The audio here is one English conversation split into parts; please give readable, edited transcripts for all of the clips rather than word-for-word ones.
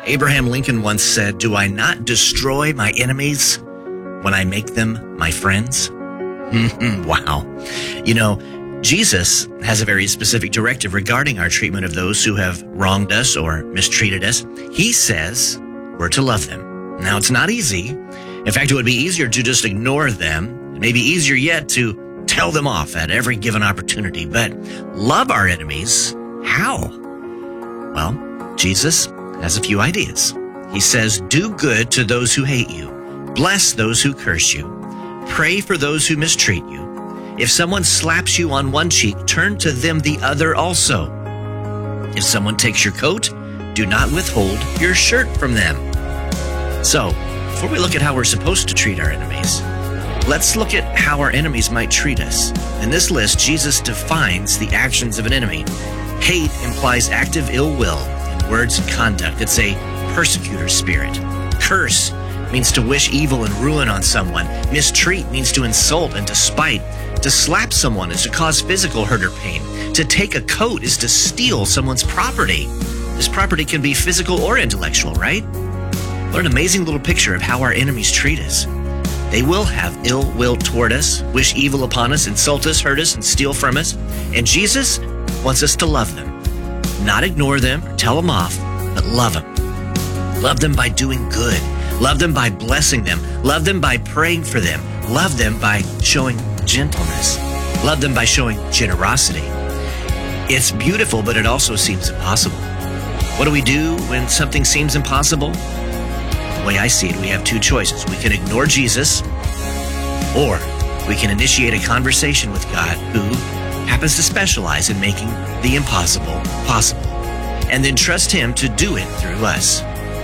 Abraham Lincoln once said, "Do I not destroy my enemies when I make them my friends?" Wow. You know, Jesus has a very specific directive regarding our treatment of those who have wronged us or mistreated us. He says we're to love them. Now, it's not easy. In fact, it would be easier to just ignore them. It may be easier yet to tell them off at every given opportunity. But love our enemies, how? Well, Jesus has a few ideas. He says, do good to those who hate you. Bless those who curse you. Pray for those who mistreat you. If someone slaps you on one cheek, turn to them the other also. If someone takes your coat, do not withhold your shirt from them. So, before we look at how we're supposed to treat our enemies, let's look at how our enemies might treat us. In this list, Jesus defines the actions of an enemy. Hate implies active ill will in words and conduct. It's a persecutor spirit. Curse means to wish evil and ruin on someone. Mistreat means to insult and to spite. To slap someone is to cause physical hurt or pain. To take a coat is to steal someone's property. This property can be physical or intellectual, right? What an amazing little picture of how our enemies treat us. They will have ill will toward us, wish evil upon us, insult us, hurt us, and steal from us. And Jesus wants us to love them. Not ignore them or tell them off, but love them. Love them by doing good. Love them by blessing them. Love them by praying for them. Love them by showing gentleness. Love them by showing generosity. It's beautiful, but it also seems impossible. What do we do when something seems impossible? The way I see it, we have two choices. We can ignore Jesus, or we can initiate a conversation with God who happens to specialize in making the impossible possible, and then trust Him to do it through us.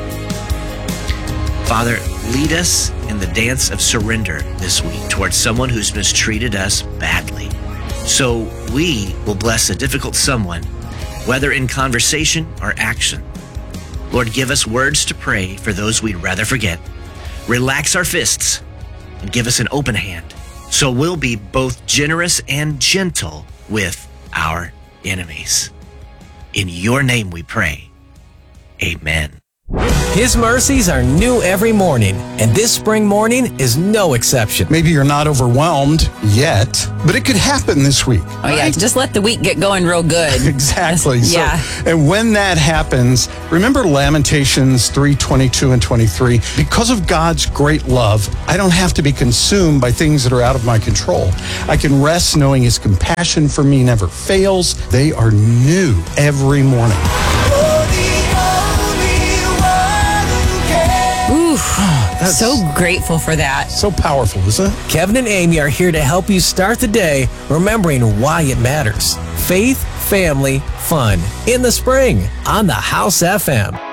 Father, lead us in the dance of surrender this week towards someone who's mistreated us badly, so we will bless a difficult someone, whether in conversation or action. Lord, give us words to pray for those we'd rather forget. Relax our fists and give us an open hand, so we'll be both generous and gentle with our enemies. In your name we pray. Amen. His mercies are new every morning, and this spring morning is no exception. Maybe you're not overwhelmed yet, but it could happen this week. Oh, yeah. Just let the week get going real good. Exactly. Yeah. So, and when that happens, remember Lamentations 3:22 and 23. Because of God's great love, I don't have to be consumed by things that are out of my control. I can rest knowing His compassion for me never fails. They are new every morning. So grateful for that. So powerful, isn't it? Kevin and Amy are here to help you start the day remembering why it matters. Faith, family, fun in the spring on the House FM.